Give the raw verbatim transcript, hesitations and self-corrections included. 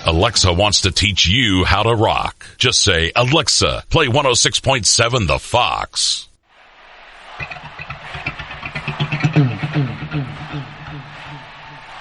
Alexa wants to teach you how to rock. Just say, Alexa, play one oh six point seven The Fox.